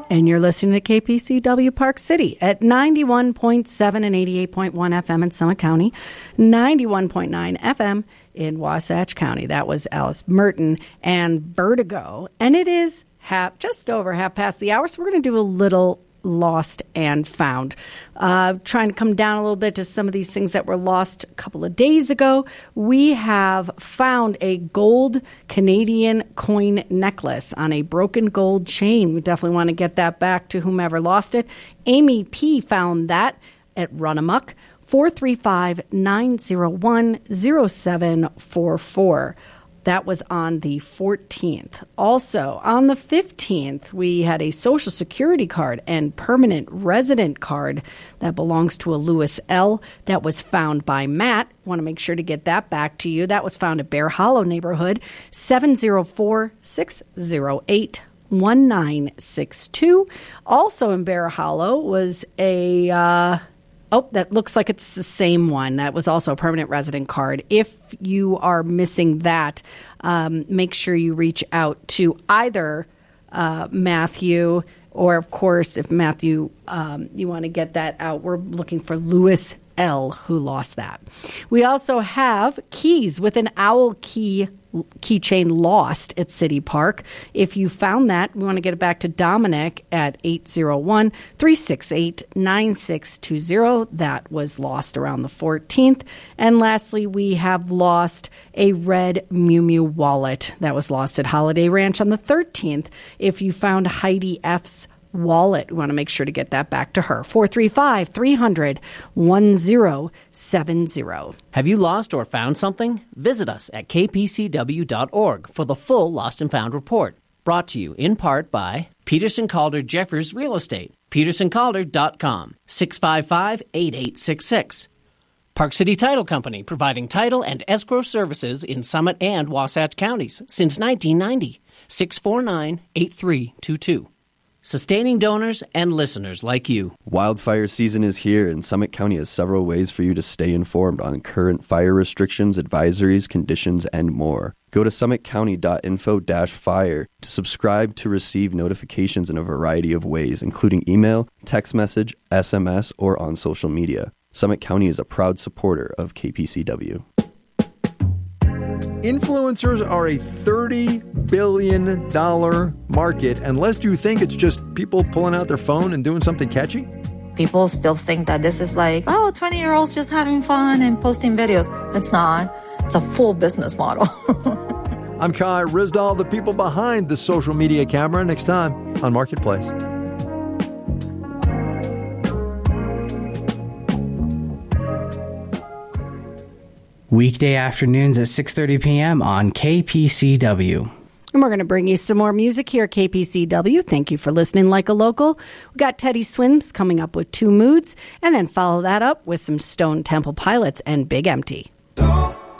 And you're listening to KPCW Park City at 91.7 and 88.1 FM in Summit County, 91.9 FM in Wasatch County. That was Alice Merton and Vertigo. And it is just over half past the hour, so we're going to do a little lost and found. Trying to come down a little bit to some of these things that were lost a couple of days ago. We have found a gold Canadian coin necklace on a broken gold chain. We definitely want to get that back to whomever lost it. Amy P. found that at Runamuck, 435-901-0744. That was on the 14th. Also, on the 15th, we had a Social Security card and permanent resident card that belongs to a Lewis L. that was found by Matt. Want to make sure to get that back to you. That was found at Bear Hollow neighborhood, 704-608-1962. Also in Bear Hollow was a... that looks like it's the same one. That was also a permanent resident card. If you are missing that, make sure you reach out to either Matthew or, of course, if Matthew, you want to get that out, we're looking for Lewis L., who lost that. We also have keys with an owl keychain lost at City Park. If you found that, we want to get it back to Dominic at 801-368-9620. That was lost around the 14th. And lastly, we have lost a red Miu Miu wallet that was lost at Holiday Ranch on the 13th. If you found Heidi F's wallet, we want to make sure to get that back to her. 435-300-1070. Have you lost or found something? Visit us at kpcw.org for the full Lost and Found report. Brought to you in part by Peterson Calder Jeffers Real Estate, petersоncalder.com, 655-8866. Park City Title Company, providing title and escrow services in Summit and Wasatch counties since 1990, 649-8322. Sustaining donors and listeners like you. Wildfire season is here, and Summit County has several ways for you to stay informed on current fire restrictions, advisories, conditions, and more. Go to summitcounty.info-fire to subscribe to receive notifications in a variety of ways, including email, text message, SMS, or on social media. Summit County is a proud supporter of KPCW. Influencers are a $30 billion market, unless you think it's just people pulling out their phone and doing something catchy. People still think that this is like, 20-year-olds just having fun and posting videos. It's not. It's a full business model. I'm Kai Rizdal, the people behind the social media camera. Next time on Marketplace. Weekday afternoons at 6:30 p.m. on KPCW. And we're going to bring you some more music here at KPCW. Thank you for listening like a local. We got Teddy Swims coming up with Two Moods, and then follow that up with some Stone Temple Pilots and Big Empty.